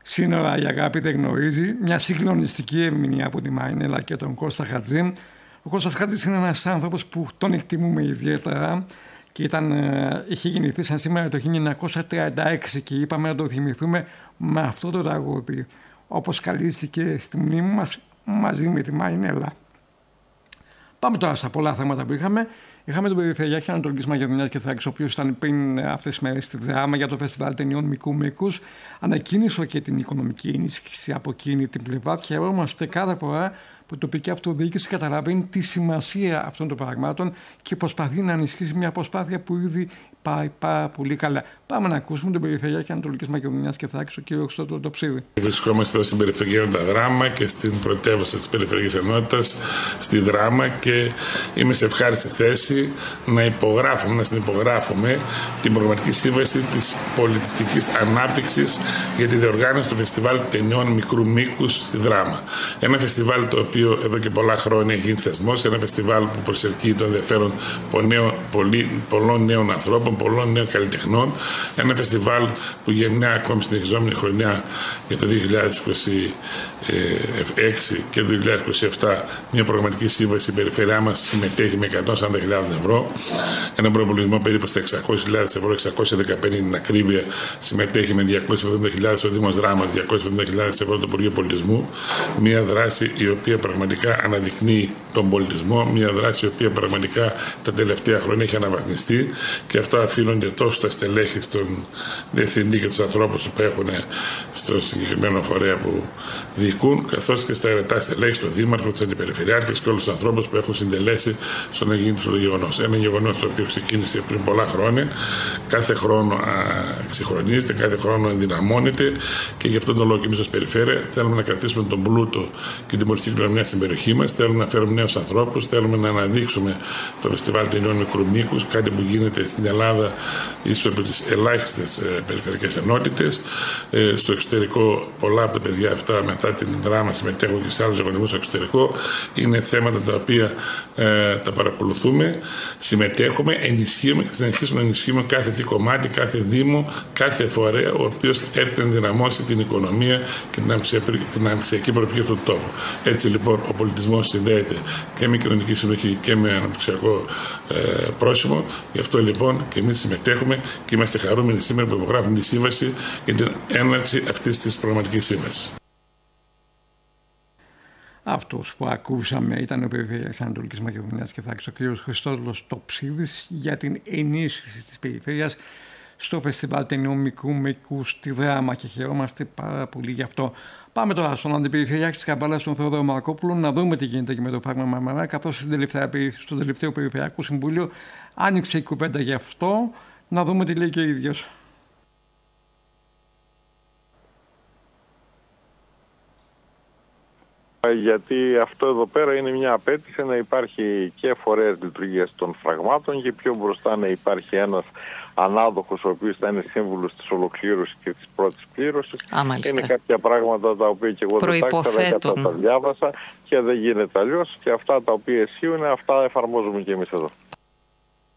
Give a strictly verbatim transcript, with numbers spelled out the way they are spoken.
Σύνορα η αγάπη δεν γνωρίζει. Μια συγκλονιστική ερμηνεία από τη Μαρινέλα και τον Κώστα Χατζή. Ο Κώστας Χατζής είναι ένας άνθρωπος που τον εκτιμούμε ιδιαίτερα και ήταν, είχε γεννηθεί σαν σήμερα το χίλια εννιακόσια τριάντα έξι και είπαμε να το θυμηθούμε με αυτό το τραγούδι, όπως καλύστηκε στη μνήμη μας μαζί με τη Μαρινέλα. Πάμε τώρα στα πολλά θέματα που είχαμε. Είχαμε τον Περιφερειάρχη Ανατολικής Μακεδονίας και Θράκης, ο οποίος ήταν πριν αυτές τις μέρες στη Δράμα για το Φεστιβάλ Ταινιών Μικρού Μήκους. Ανακοίνησε και την οικονομική ενίσχυση από εκείνη την πλευρά. Χαιρόμαστε κάθε φορά που η τοπική αυτοδιοίκηση καταλαβαίνει τη σημασία αυτών των πραγμάτων και προσπαθεί να ενισχύσει μια προσπάθεια που ήδη πάει πάρα πολύ καλά. Πάμε να ακούσουμε τον Περιφερειάρχη Ανατολικής Μακεδονίας και Θράκης, ο κ. Χρήστο Τοψίδη. Βρισκόμαστε εδώ στην Περιφερειακή Ενότητα Δράμα και στην πρωτεύουσα της Περιφερειακής Ενότητας, στη Δράμα, και είμαι σε ευχάριστη θέση να υπογράφουμε, να συνυπογράφουμε την προγραμματική σύμβαση της πολιτιστικής ανάπτυξης για τη διοργάνωση του Φεστιβάλ Ταινιών Μικρού Μήκους στη Δράμα. Ένα φεστιβάλ το οποίο εδώ και πολλά χρόνια έχει γίνει θεσμός, ένα φεστιβάλ που προσελκύει το ενδιαφέρον πολλών νέων ανθρώπων, πολλών νέων καλλιτεχνών. Ένα φεστιβάλ που για μια ακόμη συνεχιζόμενη χρονιά για το δύο χιλιάδες είκοσι έξι και το δύο χιλιάδες είκοσι επτά μια προγραμματική σύμβαση η περιφέρειά μας συμμετέχει με εκατόν σαράντα χιλιάδες ευρώ. Ένα προϋπολογισμό περίπου στα εξακόσιες χιλιάδες ευρώ, εξακόσια δεκαπέντε την ακρίβεια, συμμετέχει με διακόσιες εβδομήντα χιλιάδες ο Δήμος Δράμας, διακόσιες εβδομήντα χιλιάδες ευρώ το Υπουργείο Πολιτισμού. Μια δράση η οποία πραγματικά αναδεικνύει τον πολιτισμό, μια δράση η οποία πραγματικά τα τελευταία χρόνια έχει αναβαθμιστεί, και αυτά οφείλονται τόσο στα στελέχη, στον διευθυντή και τους ανθρώπους που έχουν στο συγκεκριμένο φορέα που διοικούν, καθώς και στα ερετά στελέχη, στον Δήμαρχο, τους αντιπεριφερειάρχες και όλους τους ανθρώπους που έχουν συντελέσει στο να γίνει αυτό το γεγονός. Ένα γεγονός το οποίο ξεκίνησε πριν πολλά χρόνια, κάθε χρόνο εξυγχρονίζεται, κάθε χρόνο ενδυναμώνεται, και γι' αυτόν τον λόγο και εμείς ως περιφέρεια θέλουμε να κρατήσουμε τον πλούτο και την πολιτιστική κληρονομιά στην περιοχή μας. Θέλουμε να φέρουμε νέους ανθρώπους, θέλουμε να αναδείξουμε το Φεστιβάλ Ταινιών Μικρού Μήκους, κάτι που γίνεται στην Ελλάδα ίσως από τις ελάχιστες περιφερειακές ενότητες. Ε, στο εξωτερικό, πολλά από τα παιδιά αυτά μετά την Δράμα συμμετέχουν και σε άλλους διαγωνισμούς στο εξωτερικό. Είναι θέματα τα οποία ε, τα παρακολουθούμε, συμμετέχουμε, ενισχύουμε και θα συνεχίσουμε να ενισχύουμε κάθε τι κομμάτι, κάθε δήμο, κάθε φορέα ο οποίος έρχεται να ενδυναμώσει την οικονομία και την αναπτυξιακή προοπτική αυτού του τόπου. Έτσι λοιπόν ο πολιτισμός συνδέεται και με κοινωνική συνοχή και με αναπτυξιακό ε, πρόσημο. Γι' αυτό λοιπόν και εμείς συμμετέχουμε και είμαστε χαρούμενοι σήμερα που υπογράφουμε τη σύμβαση για την έναρξη αυτής της προγραμματικής σύμβασης. Αυτός που ακούσαμε ήταν ο Περιφερειάρχης Ανατολικής Μακεδονίας και Θράκης, ο κ. Χριστόδουλος Τοψίδης, για την ενίσχυση της περιφέρειας στο Φεστιβάλ Ταινιών Μικρού Μήκους στη Δράμα, και χαιρόμαστε πάρα πολύ γι' αυτό. Πάμε τώρα στον Αντιπεριφερειάρχη της Καμπάλας, τον Θεόδωρο Μαρκόπουλο, να δούμε τι γίνεται και με το φάρμα Μαρμαρά, καθώς στο τελευταίο Περιφερειακό Συμβούλιο άνοιξε η κουβέντα γι' αυτό. Να δούμε τι λέει και ο ίδιος. Γιατί αυτό εδώ πέρα είναι μια απέτηση να υπάρχει και φορέας λειτουργίας των φραγμάτων, και πιο μπροστά να υπάρχει ένας ανάδοχος ο οποίος θα είναι σύμβουλος της ολοκλήρωσης και της πρώτης πλήρωσης. Είναι κάποια πράγματα τα οποία και εγώ δεν τα ήξερα και τα διάβασα και δεν γίνεται αλλιώς, και αυτά τα οποία ισχύουν αυτά εφαρμόζουμε και εμείς εδώ.